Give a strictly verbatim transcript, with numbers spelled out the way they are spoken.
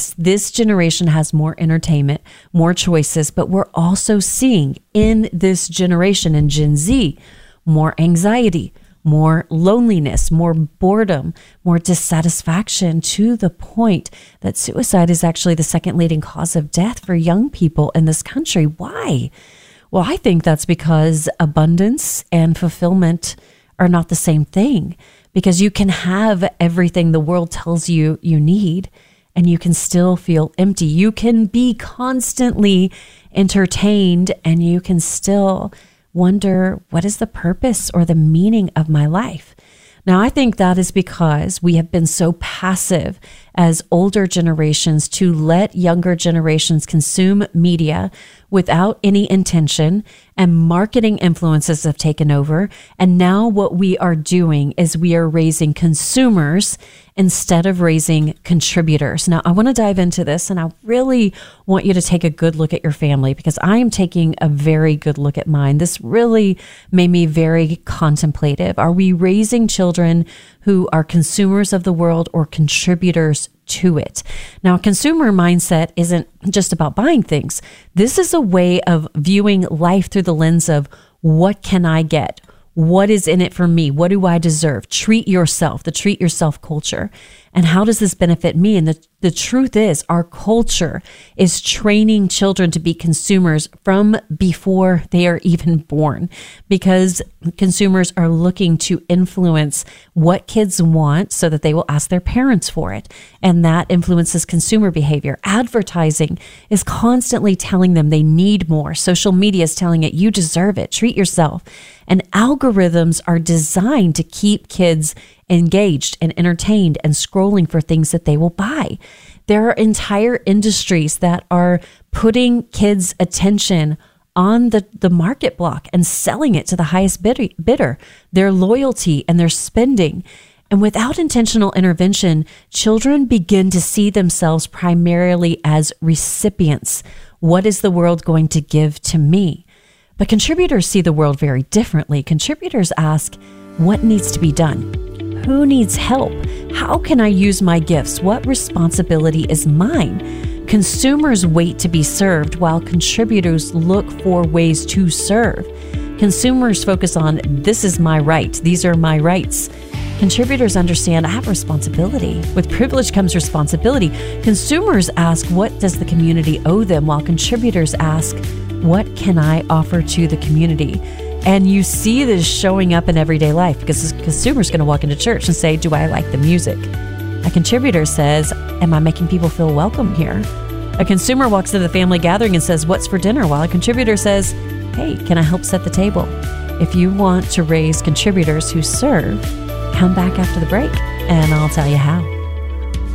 yes, this generation has more entertainment, more choices, but we're also seeing in this generation, in Gen Z, more anxiety, more loneliness, more boredom, more dissatisfaction, to the point that suicide is actually the second leading cause of death for young people in this country. Why? Well, I think that's because abundance and fulfillment are not the same thing, because you can have everything the world tells you you need and you can still feel empty. You can be constantly entertained and you can still wonder, what is the purpose or the meaning of my life? Now, I think that is because we have been so passive as older generations to let younger generations consume media without any intention, and marketing influences have taken over. And now what we are doing is we are raising consumers instead of raising contributors. Now, I want to dive into this, and I really want you to take a good look at your family, because I am taking a very good look at mine. This really made me very contemplative. Are we raising children who are consumers of the world or contributors to it? Now, a consumer mindset isn't just about buying things. This is a way of viewing life through the lens of, what can I get? What is in it for me? What do I deserve? Treat yourself, the treat yourself culture. And how does this benefit me? And the, the truth is, our culture is training children to be consumers from before they are even born, because consumers are looking to influence what kids want so that they will ask their parents for it. And that influences consumer behavior. Advertising is constantly telling them they need more. Social media is telling it, you deserve it, treat yourself. And algorithms are designed to keep kids engaged and entertained and scrolling for things that they will buy. There are entire industries that are putting kids' attention on the, the market block and selling it to the highest bidder, their loyalty and their spending. And without intentional intervention, children begin to see themselves primarily as recipients. What is the world going to give to me? But contributors see the world very differently. Contributors ask, what needs to be done? Who needs help? How can I use my gifts? What responsibility is mine? Consumers wait to be served, while contributors look for ways to serve. Consumers focus on, this is my right. These are my rights. Contributors understand, I have responsibility. With privilege comes responsibility. Consumers ask, what does the community owe them? While contributors ask, what can I offer to the community? And you see this showing up in everyday life, because a consumer is going to walk into church and say, do I like the music? A contributor says, am I making people feel welcome here? A consumer walks into the family gathering and says, what's for dinner? While a contributor says, hey, can I help set the table? If you want to raise contributors who serve, come back after the break and I'll tell you how.